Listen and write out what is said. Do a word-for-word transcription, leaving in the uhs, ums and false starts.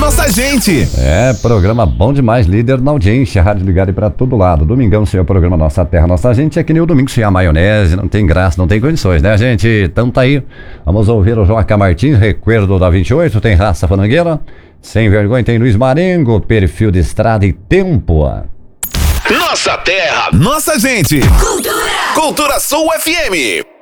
Nossa Gente. É, programa bom demais, líder na audiência, rádio ligada pra todo lado. Domingão, seu programa Nossa Terra, Nossa Gente. É que nem o domingo sem a maionese, não tem graça, não tem condições, né, gente? Então tá aí, vamos ouvir o Joaquim Martins, Recuerdo da vinte e oito, tem Raça Fanangueira, Sem Vergonha, tem Luiz Marengo, Perfil de Estrada e Tempo. Nossa Terra, Nossa Gente. Cultura. Cultura Sul F M.